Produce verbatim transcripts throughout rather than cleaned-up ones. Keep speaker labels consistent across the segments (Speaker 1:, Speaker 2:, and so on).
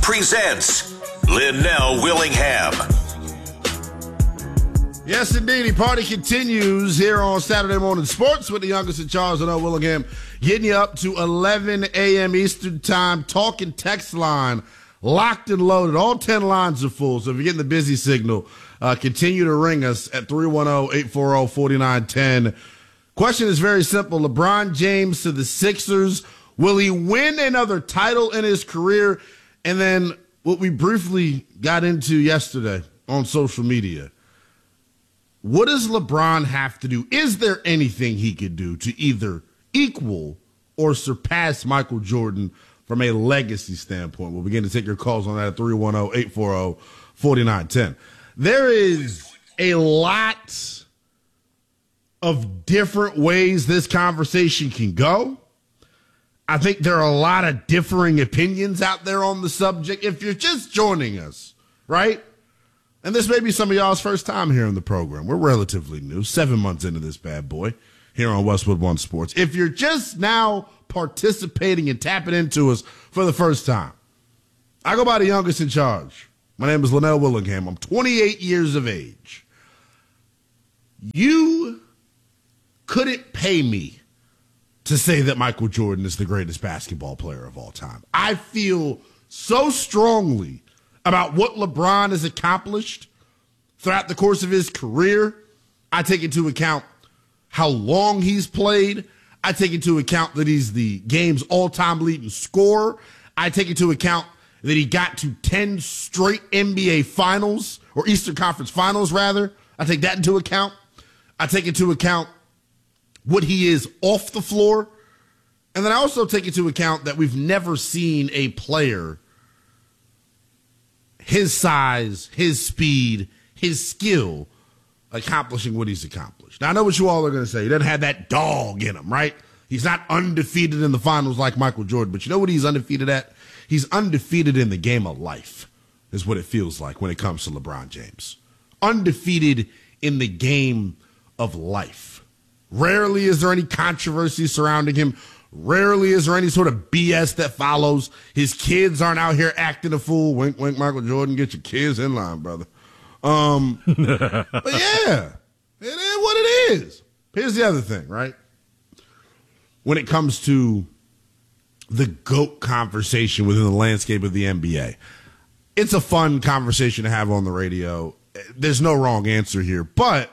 Speaker 1: presents Linnell Willingham.
Speaker 2: Yes, indeed. The party continues here on Saturday Morning Sports with the youngest in charge, Linnell Willingham, getting you up to eleven a.m. Eastern Time. Talking text line, locked and loaded. All ten lines are full, so if you're getting the busy signal, uh, continue to ring us at three one zero, eight four zero, four nine one zero. Question is very simple. LeBron James to the Sixers. Will he win another title in his career? And then what we briefly got into yesterday on social media. What does LeBron have to do? Is there anything he could do to either equal or surpass Michael Jordan from a legacy standpoint? We'll begin to take your calls on that at three one zero, eight four zero, four nine one zero. There is a lot of different ways this conversation can go. I think there are a lot of differing opinions out there on the subject. If you're just joining us, right? And this may be some of y'all's first time here on the program. We're relatively new, seven months into this bad boy here on Westwood One Sports. If you're just now participating and tapping into us for the first time, I go by the youngest in charge. My name is Linnell Willingham. I'm twenty-eight years of age. You couldn't pay me to say that Michael Jordan is the greatest basketball player of all time. I feel so strongly about what LeBron has accomplished throughout the course of his career. I take into account how long he's played. I take into account that he's the game's all-time leading scorer. I take into account that he got to ten straight N B A finals, or Eastern Conference finals, rather. I take that into account. I take into account what he is off the floor. And then I also take into account that we've never seen a player his size, his speed, his skill, accomplishing what he's accomplished. Now, I know what you all are going to say. He doesn't have that dog in him, right? He's not undefeated in the finals like Michael Jordan. But you know what he's undefeated at? He's undefeated in the game of life, is what it feels like when it comes to LeBron James. Undefeated in the game of life. Rarely is there any controversy surrounding him. Rarely is there any sort of B S that follows. His kids aren't out here acting a fool. Wink, wink, Michael Jordan. Get your kids in line, brother. Um, but yeah, it is what it is. Here's the other thing, right? When it comes to the GOAT conversation within the landscape of the N B A, it's a fun conversation to have on the radio. There's no wrong answer here. But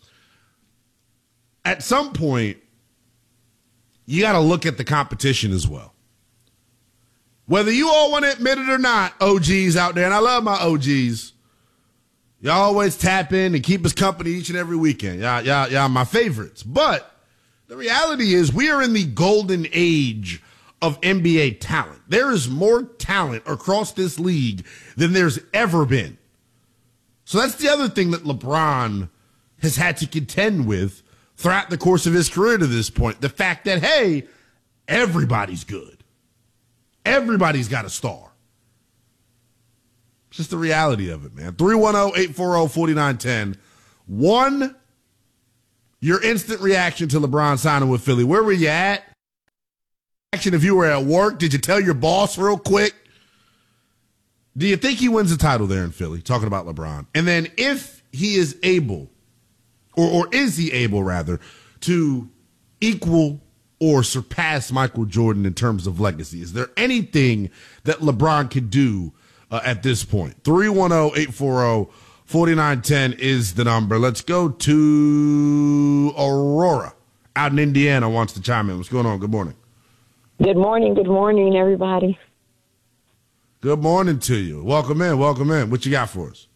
Speaker 2: at some point, you got to look at the competition as well. Whether you all want to admit it or not, O Gs out there, and I love my O Gs, y'all always tap in and keep us company each and every weekend. Y'all, y'all, y'all my favorites. But the reality is we are in the golden age of N B A talent. There is more talent across this league than there's ever been. So that's the other thing that LeBron has had to contend with throughout the course of his career to this point. The fact that, hey, everybody's good. Everybody's got a star. It's just the reality of it, man. three one zero, eight four zero, four nine one zero. One, your instant reaction to LeBron signing with Philly. Where were you at? Action if you were at work. Did you tell your boss real quick? Do you think he wins the title there in Philly? Talking about LeBron. And then if he is able, Or, or is he able, rather, to equal or surpass Michael Jordan in terms of legacy? Is there anything that LeBron could do uh, at this point? three one zero, eight four zero, four nine one zero is the number. Let's go to Aurora out in Indiana wants to chime in. What's going on? Good morning.
Speaker 3: Good morning. Good morning, everybody.
Speaker 2: Good morning to you. Welcome in. Welcome in. What you got for us?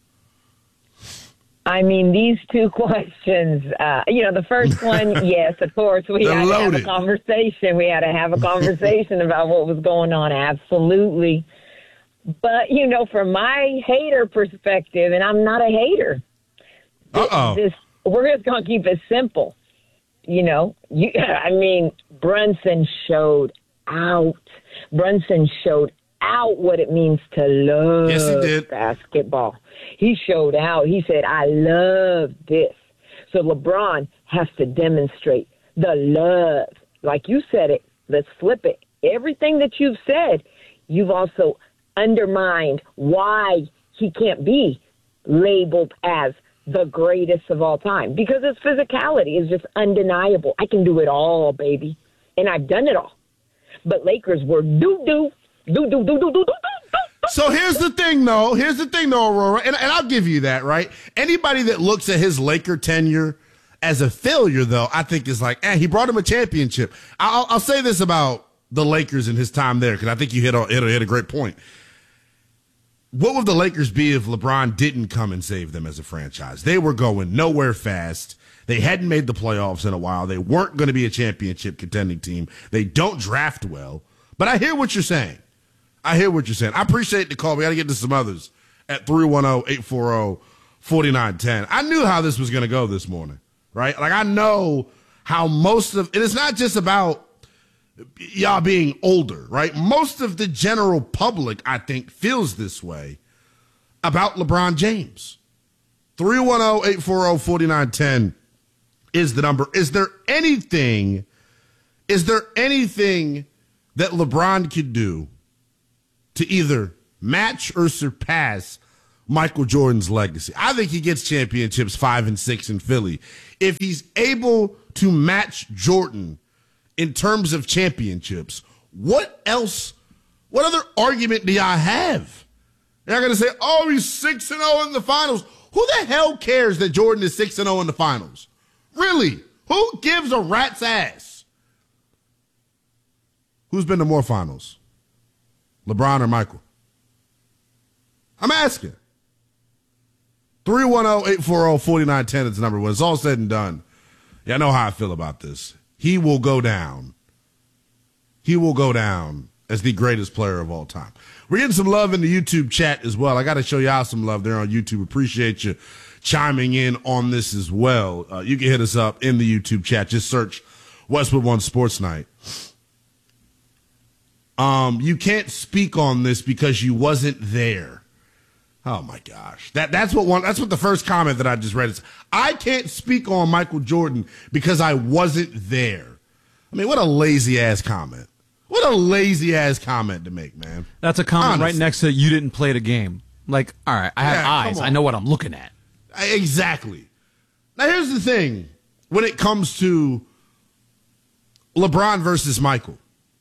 Speaker 3: I mean, these two questions, uh, you know, the first one, yes, of course, we
Speaker 2: They're
Speaker 3: had
Speaker 2: loaded.
Speaker 3: to have a conversation. We had to have a conversation about what was going on. Absolutely. But, you know, from my hater perspective, and I'm not a hater,
Speaker 2: Uh-oh.
Speaker 3: this, we're just going to keep it simple. You know, you, I mean, Brunson showed out. Brunson showed out what it means to love
Speaker 2: Yes, he did.
Speaker 3: basketball. He showed out. He said, I love this. So LeBron has to demonstrate the love. Like you said it, let's flip it. Everything that you've said, you've also undermined why he can't be labeled as the greatest of all time, because his physicality is just undeniable. I can do it all, baby, and I've done it all. But Lakers were doo-doo, doo-doo, doo-doo, doo-doo.
Speaker 2: So here's the thing, though. Here's the thing, though, Aurora, and, and I'll give you that, right? Anybody that looks at his Laker tenure as a failure, though, I think is like, eh, he brought him a championship. I'll, I'll say this about the Lakers and his time there, because I think you hit a, hit, a, hit a great point. What would the Lakers be if LeBron didn't come and save them as a franchise? They were going nowhere fast. They hadn't made the playoffs in a while. They weren't going to be a championship contending team. They don't draft well. But I hear what you're saying. I hear what you're saying. I appreciate the call. We got to get to some others at three one zero, eight four zero, four nine one zero. I knew how this was going to go this morning, right? Like, I know how most of – and it's not just about y'all being older, right? Most of the general public, I think, feels this way about LeBron James. three one zero, eight four zero, four nine one zero is the number. Is there anything – is there anything that LeBron could do to either match or surpass Michael Jordan's legacy? I think he gets championships five and six in Philly. If he's able to match Jordan in terms of championships, what else, what other argument do y'all have? You're not going to say, oh, he's six and oh in the finals. Who the hell cares that Jordan is six and oh in the finals? Really? Who gives a rat's ass? Who's been to more finals? LeBron or Michael? I'm asking. three one zero, eight four zero, four nine one zero is the number. When it's all said and done, yeah, I know how I feel about this. He will go down. He will go down as the greatest player of all time. We're getting some love in the YouTube chat as well. I got to show y'all some love there on YouTube. Appreciate you chiming in on this as well. Uh, you can hit us up in the YouTube chat. Just search Westwood One Sports Night. Um, you can't speak on this because you wasn't there. Oh my gosh. That that's what one that's what the first comment that I just read is. I can't speak on Michael Jordan because I wasn't there. I mean, what a lazy ass comment. What a lazy ass comment to make, man.
Speaker 4: That's a comment
Speaker 2: Honestly.
Speaker 4: right next to you didn't play the game. Like, all right, I have
Speaker 2: Yeah,
Speaker 4: eyes.
Speaker 2: come
Speaker 4: I
Speaker 2: on.
Speaker 4: know what I'm looking at.
Speaker 2: Exactly. Now here's the thing when it comes to LeBron versus Michael.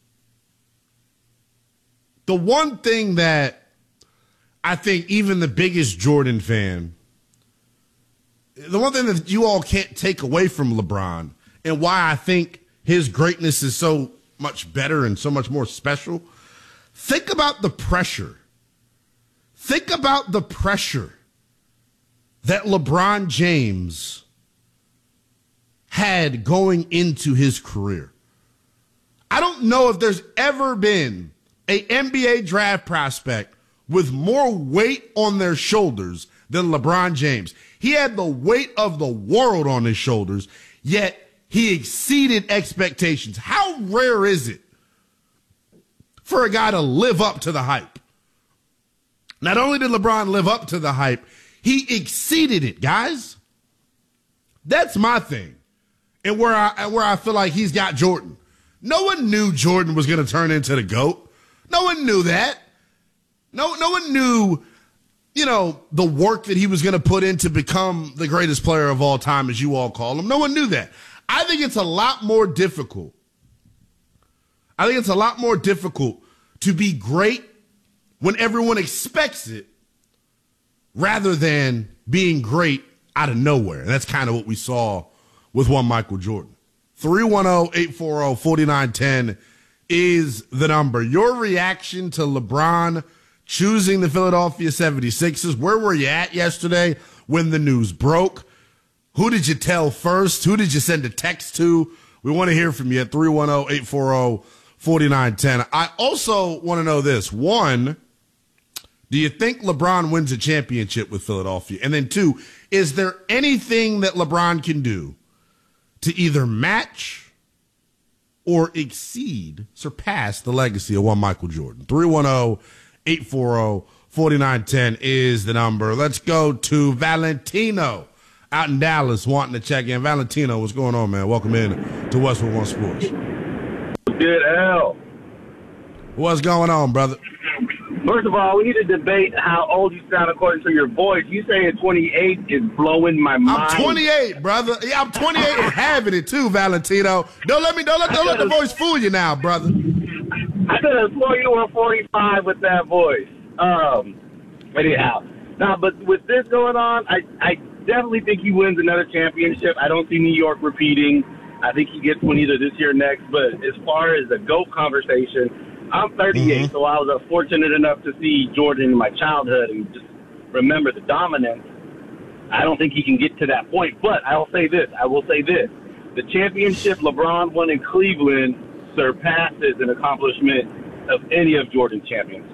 Speaker 2: The one thing that I think even the biggest Jordan fan, the one thing that you all can't take away from LeBron and why I think his greatness is so much better and so much more special, think about the pressure. Think about the pressure that LeBron James had going into his career. I don't know if there's ever been a N B A draft prospect with more weight on their shoulders than LeBron James. He had the weight of the world on his shoulders, yet he exceeded expectations. How rare is it for a guy to live up to the hype? Not only did LeBron live up to the hype, he exceeded it, guys. That's my thing. And where I where I feel like he's got Jordan. No one knew Jordan was going to turn into the GOAT. No one knew that. No, no one knew, you know, the work that he was going to put in to become the greatest player of all time, as you all call him. No one knew that. I think it's a lot more difficult. I think it's a lot more difficult to be great when everyone expects it rather than being great out of nowhere. And that's kind of what we saw with one Michael Jordan. three one zero, eight four zero, four nine one zero is the number. Your reaction to LeBron choosing the Philadelphia seventy-sixers. Where were you at yesterday when the news broke? Who did you tell first? Who did you send a text to? We want to hear from you at three one zero, eight four zero, four nine one zero. I also want to know this. One, do you think LeBron wins a championship with Philadelphia? And then two, is there anything that LeBron can do to either match or exceed, surpass the legacy of one Michael Jordan? three one zero, eight four zero, four nine one zero is the number. Let's go to Valentino out in Dallas wanting to check in. Valentino, what's going on, man? Welcome in to Westwood One Sports.
Speaker 5: Good, Al.
Speaker 2: What's going on, brother?
Speaker 5: First of all, we need to debate how old you sound according to your voice. You saying twenty-eight is blowing my mind.
Speaker 2: I'm twenty-eight, brother. Yeah, I'm twenty-eight and having it too, Valentino. Don't let me don't let don't let the voice fool you now, brother.
Speaker 5: I could have sworn you were forty-five with that voice. Um, anyhow, now, but with this going on, I I definitely think he wins another championship. I don't see New York repeating. I think he gets one either this year or next. But as far as the GOAT conversation, I'm thirty-eight, mm-hmm. so I was uh, fortunate enough to see Jordan in my childhood and just remember the dominance. I don't think he can get to that point, but I'll say this. I will say this. The championship LeBron won in Cleveland surpasses an accomplishment of any of Jordan's championships.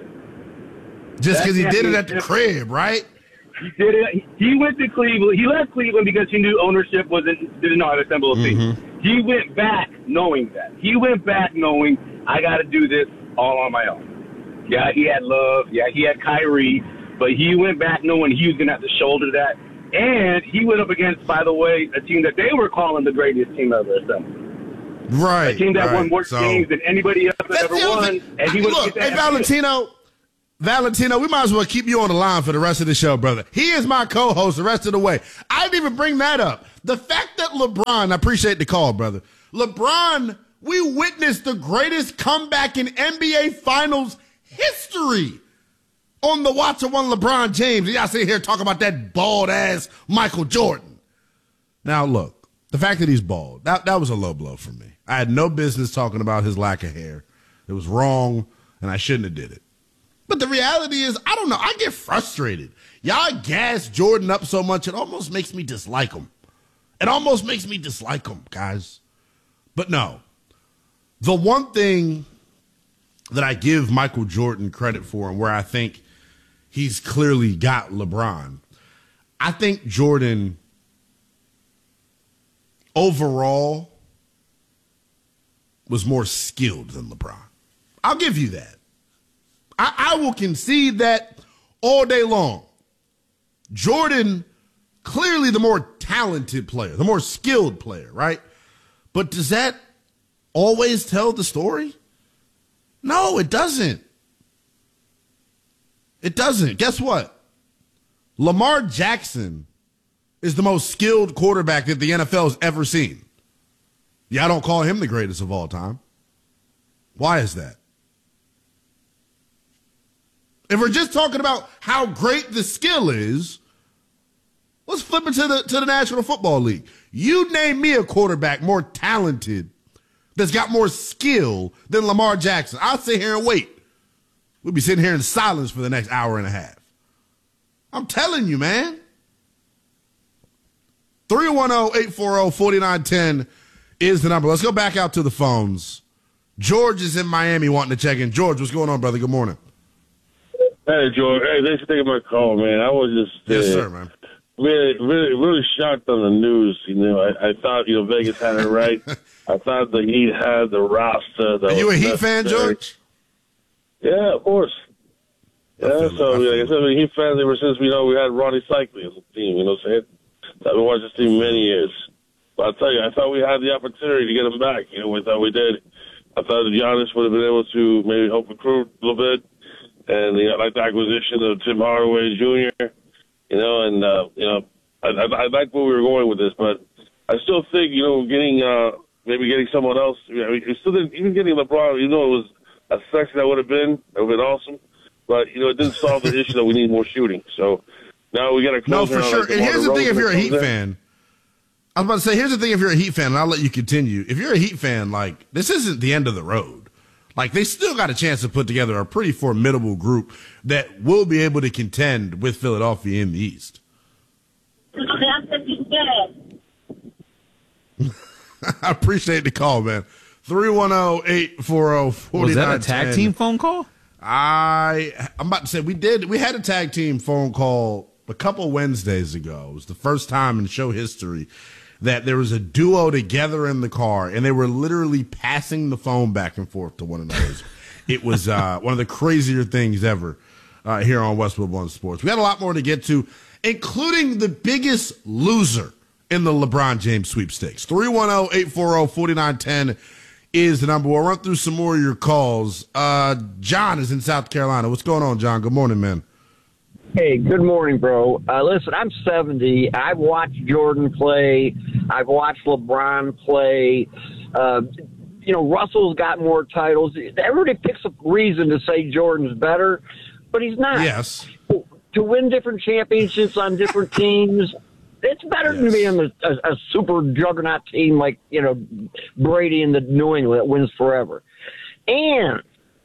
Speaker 2: Just because he did it at the crib, right?
Speaker 5: He did it. He went to Cleveland. He left Cleveland because he knew ownership wasn't didn't know how to assemble a team. Mm-hmm. He went back knowing that. He went back knowing I got to do this all on my own. Yeah, he had Love. Yeah, he had Kyrie. But he went back knowing he was going to have to shoulder that. And he went up against, by the way, a team that they were calling the greatest team ever assembled.
Speaker 2: Right.
Speaker 5: A team that
Speaker 2: right.
Speaker 5: won more
Speaker 2: so,
Speaker 5: games than anybody else that ever won. And he
Speaker 2: look, hey, Valentino, Valentino, we might as well keep you on the line for the rest of the show, brother. He is my co-host the rest of the way. I didn't even bring that up. The fact that LeBron, I appreciate the call, brother. LeBron, we witnessed the greatest comeback in N B A Finals history on the Watch of One LeBron James. Y'all sit here talking about that bald-ass Michael Jordan. Now, look, the fact that he's bald, that, that was a low blow for me. I had no business talking about his lack of hair. It was wrong, and I shouldn't have did it. But the reality is, I don't know, I get frustrated. Y'all gas Jordan up so much, it almost makes me dislike him. It almost makes me dislike him, guys. But no. The one thing that I give Michael Jordan credit for and where I think he's clearly got LeBron, I think Jordan overall was more skilled than LeBron. I'll give you that. I, I will concede that all day long. Jordan, clearly the more talented player, the more skilled player, right? But does that always tell the story? No, it doesn't. It doesn't. Guess what? Lamar Jackson is the most skilled quarterback that the N F L has ever seen. Yeah, I don't call him the greatest of all time. Why is that? If we're just talking about how great the skill is, let's flip it to the to the National Football League. You name me a quarterback more talented that's got more skill than Lamar Jackson. I'll sit here and wait. We'll be sitting here in silence for the next hour and a half. I'm telling you, man. three one zero, eight four zero, four nine one zero is the number. Let's go back out to the phones. George is in Miami wanting to check in. George, what's going on, brother? Good morning.
Speaker 6: Hey, George. Hey, thanks for taking my call, man. I was just uh,
Speaker 2: yes, sir, man.
Speaker 6: Really, really, really shocked on the news. You know, I, I thought you know Vegas had it right. I thought the Heat had the roster. That
Speaker 2: Are you a Heat
Speaker 6: necessary.
Speaker 2: fan, George?
Speaker 6: Yeah, of course. Yeah, so like I said, I'm a Heat fan ever since we know we had Ronnie Cycling as a team. You know what I'm saying? I've been watching this team many years. But I'll tell you, I thought we had the opportunity to get him back. You know, we thought we did. I thought that Giannis would have been able to maybe help recruit a little bit. And you know, like the acquisition of Tim Hardaway Junior, you know, and, uh, you know, I, I, I like where we were going with this, but I still think, you know, getting, uh, maybe getting someone else, you know, we still didn't, even getting LeBron, you know, it was a section that would have been, that would have been awesome, but, you know, it didn't solve the issue that we need more shooting. So now we got to
Speaker 2: No, for sure. Like and here's the thing if you're a Heat in. fan. I was about to say, here's the thing if you're a Heat fan, and I'll let you continue. If you're a Heat fan, like, this isn't the end of the road. Like, they still got a chance to put together a pretty formidable group that will be able to contend with Philadelphia in the East. I appreciate the call, man. three one zero, eight four zero, four nine one zero.
Speaker 4: Was that a tag team phone call?
Speaker 2: I, I'm about to say, we did. We had a tag team phone call a couple Wednesdays ago. It was the first time in show history that there was a duo together in the car, and they were literally passing the phone back and forth to one another. It was uh, one of the crazier things ever uh, here on Westwood One Sports. We got a lot more to get to, including the biggest loser in the LeBron James sweepstakes. three one zero, eight four zero, four nine one zero is the number. We'll run through some more of your calls. Uh, John is in South Carolina. What's going on, John? Good morning, man.
Speaker 7: Hey, good morning, bro. Uh, listen, I'm seventy. I've watched Jordan play. I've watched LeBron play. Uh, you know, Russell's got more titles. Everybody picks a reason to say Jordan's better, but he's not.
Speaker 2: Yes.
Speaker 7: To win different championships on different teams, it's better
Speaker 2: yes.
Speaker 7: than being a, a, a super juggernaut team like, you know, Brady in the New England that wins forever. And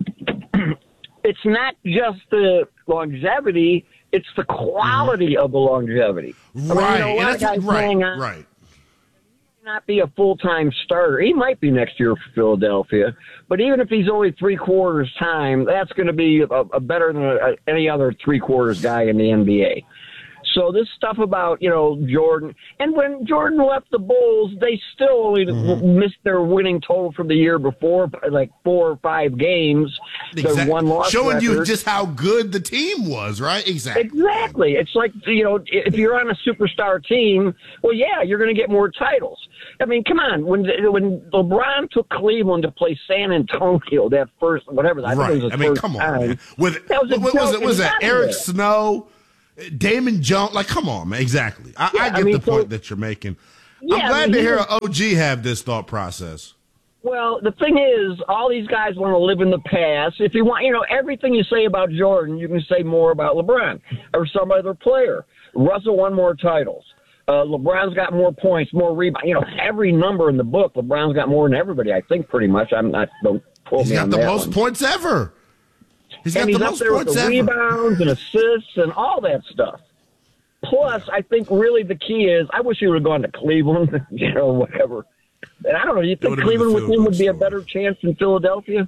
Speaker 7: it's not just the longevity, it's the quality of the longevity.
Speaker 2: Right.
Speaker 7: I mean, you know,
Speaker 2: and that's, right,
Speaker 7: on,
Speaker 2: right.
Speaker 7: Not be a full-time starter. He might be next year for Philadelphia, but even if he's only three quarters time, that's going to be a, a better than a, any other three quarters guy in the N B A. So this stuff about, you know, Jordan, and when Jordan left the Bulls, they still only mm-hmm. missed their winning total from the year before, like four or five games.
Speaker 2: Exactly.
Speaker 7: Their one loss
Speaker 2: Showing
Speaker 7: record.
Speaker 2: you just how good the team was, right? Exactly.
Speaker 7: Exactly. It's like, you know, if you're on a superstar team, well, yeah, you're going to get more titles. I mean, come on. When when LeBron took Cleveland to play San Antonio, that first, whatever, I
Speaker 2: right.
Speaker 7: think it was his
Speaker 2: I mean,
Speaker 7: first
Speaker 2: come on.
Speaker 7: time,
Speaker 2: Man. With,
Speaker 7: that was a
Speaker 2: what was it? Was that Eric
Speaker 7: there.
Speaker 2: Snow? Damon Jones, like, come on, man. Exactly. I,
Speaker 7: yeah,
Speaker 2: I get
Speaker 7: I mean,
Speaker 2: the point
Speaker 7: so,
Speaker 2: that you're making.
Speaker 7: Yeah,
Speaker 2: I'm glad
Speaker 7: I mean,
Speaker 2: to hear
Speaker 7: was,
Speaker 2: an O G have this thought process.
Speaker 7: Well, the thing is, all these guys want to live in the past. If you want, you know, everything you say about Jordan, you can say more about LeBron or some other player. Russell won more titles. Uh, LeBron's got more points, more rebounds. You know, every number in the book, LeBron's got more than everybody, I think, pretty much. I'm not, don't quote
Speaker 2: He's
Speaker 7: me
Speaker 2: got
Speaker 7: on
Speaker 2: the
Speaker 7: that
Speaker 2: most
Speaker 7: one.
Speaker 2: points ever. He's got
Speaker 7: and he's
Speaker 2: the
Speaker 7: up
Speaker 2: most
Speaker 7: there with
Speaker 2: points
Speaker 7: the
Speaker 2: ever.
Speaker 7: rebounds and assists and all that stuff. Plus, I think really the key is, I wish he would have gone to Cleveland, you know, whatever. And I don't know, do you think Cleveland with him would be a better chance than Philadelphia?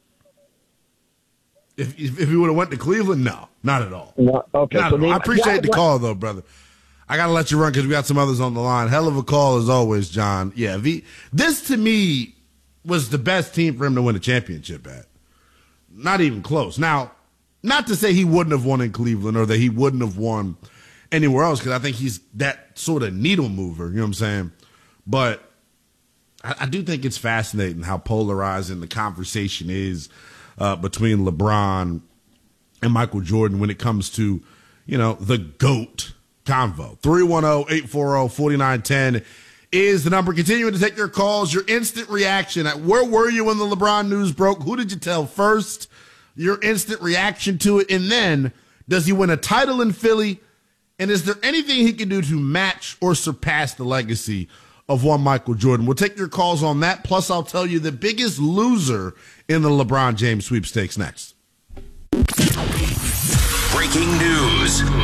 Speaker 2: If if, if he would have went to Cleveland, no, not at all.
Speaker 7: No, okay.
Speaker 2: Not
Speaker 7: So
Speaker 2: at
Speaker 7: they,
Speaker 2: all. I appreciate
Speaker 7: yeah,
Speaker 2: the call, though, brother. I got to let you run because we got some others on the line. Hell of a call as always, John. Yeah, v, this to me was the best team for him to win a championship at. Not even close. Now, not to say he wouldn't have won in Cleveland or that he wouldn't have won anywhere else, because I think he's that sort of needle mover, you know what I'm saying? But I, I do think it's fascinating how polarizing the conversation is uh, between LeBron and Michael Jordan when it comes to, you know, the GOAT convo. three one zero, eight four zero, four nine one zero is the number. Continuing to take your calls, your instant reaction. Where were you when the LeBron news broke? Who did you tell first? Your instant reaction to it. And then, does he win a title in Philly? And is there anything he can do to match or surpass the legacy of one Michael Jordan? We'll take your calls on that. Plus, I'll tell you the biggest loser in the LeBron James sweepstakes next.
Speaker 1: Breaking news.